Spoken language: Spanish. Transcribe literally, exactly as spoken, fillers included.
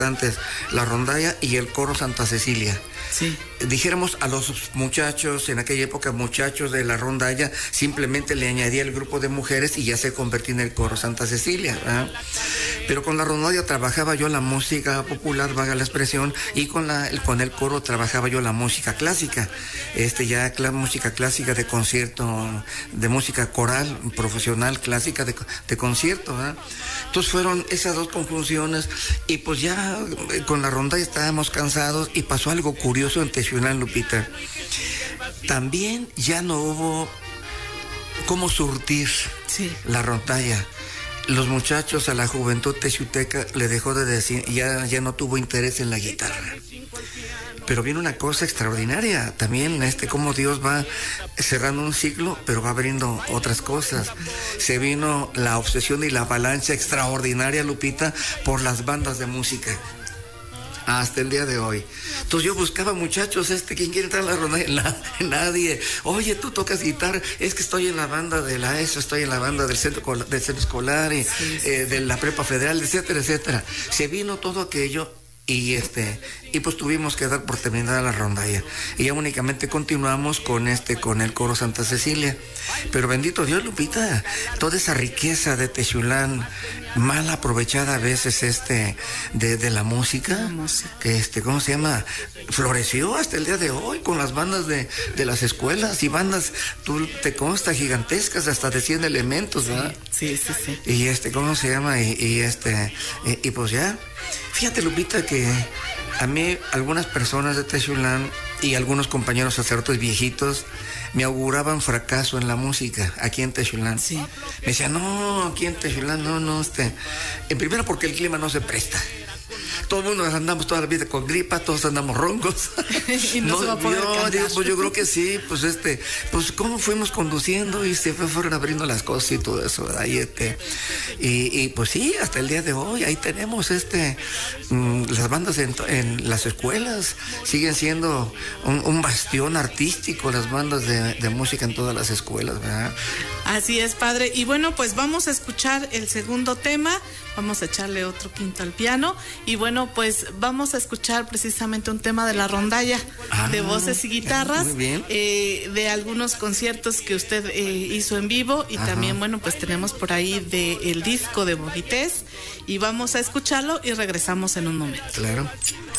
antes, la rondalla y el coro Santa Cecilia. Sí. Dijéramos a los muchachos, en aquella época muchachos de la rondalla, simplemente le añadía el grupo de mujeres y ya se convertía en el coro Santa Cecilia, ¿verdad? Pero con la rondalla trabajaba yo la música popular, vaga la expresión, y con la el, con el coro trabajaba yo la música clásica, este ya la música clásica de concierto, de música coral, profesional, clásica de, de concierto, ¿verdad? Entonces fueron esas dos conjunciones, y pues ya con la rondalla estábamos cansados, y pasó algo curioso en Texulán, Lupita. También ya no hubo cómo surtir sí. la rondalla. Los muchachos, a la juventud texuteca le dejó de decir, ya, ya no tuvo interés en la guitarra. Pero viene una cosa extraordinaria también, este, cómo Dios va cerrando un ciclo, pero va abriendo otras cosas. Se vino la obsesión y la avalancha extraordinaria, Lupita, por las bandas de música. Hasta el día de hoy. Entonces yo buscaba muchachos, este, ¿quién quiere entrar a la rondalla? Nadie. Oye, tú tocas guitarra, es que estoy en la banda de la ESO, estoy en la banda del centro, del centro escolar, y, sí, sí. Eh, de la prepa federal, etcétera, etcétera. Se vino todo aquello. Y este, y pues tuvimos que dar por terminada la rondalla. Y ya únicamente continuamos con este, con el coro Santa Cecilia. Pero bendito Dios, Lupita, toda esa riqueza de Texulán, mal aprovechada a veces, este, de, de la música, la música, que este, ¿cómo se llama? Floreció hasta el día de hoy con las bandas de, de las escuelas, y bandas, tú te consta, gigantescas, hasta de cien elementos, ¿verdad? Sí, sí, sí. Y este, ¿cómo se llama? Y, y este, y, y pues ya. Fíjate, Lupita, que a mí algunas personas de Texulán y algunos compañeros sacerdotes viejitos me auguraban fracaso en la música aquí en Texulán. Sí. Me decían, no, aquí en Texulán, no, no, este... En primero porque el clima no se presta. Todo el mundo andamos toda la vida con gripa, todos andamos roncos. Y no, no se va a poder yo, cantar. Digo, pues yo creo que sí, pues este, pues cómo fuimos conduciendo y se fueron abriendo las cosas y todo eso, ¿verdad? Y este, y, y pues sí, hasta el día de hoy, ahí tenemos este, mmm, las bandas en, en las escuelas siguen siendo un, un bastión artístico, las bandas de, de música en todas las escuelas, ¿verdad? Así es, padre. Y bueno, pues vamos a escuchar el segundo tema, vamos a echarle otro quinto al piano, y bueno, pues vamos a escuchar precisamente un tema de la rondalla, ah, de voces y guitarras, muy bien. Eh, de algunos conciertos que usted eh, hizo en vivo, y ajá, también, bueno, pues tenemos por ahí de el disco de Boguités, y vamos a escucharlo y regresamos en un momento. Claro.